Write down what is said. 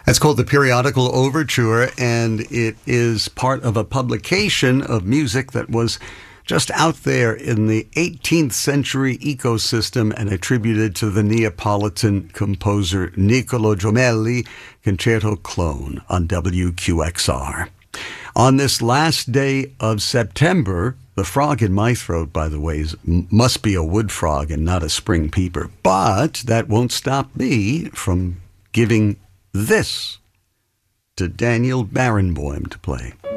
It's called the Periodical Overture, and it is part of a publication of music that was just out there in the 18th century ecosystem and attributed to the Neapolitan composer Niccolò Jommelli, Concerto Clone on WQXR. On this last day of September, the frog in my throat, by the way, must be a wood frog and not a spring peeper. But that won't stop me from giving this to Daniel Barenboim to play.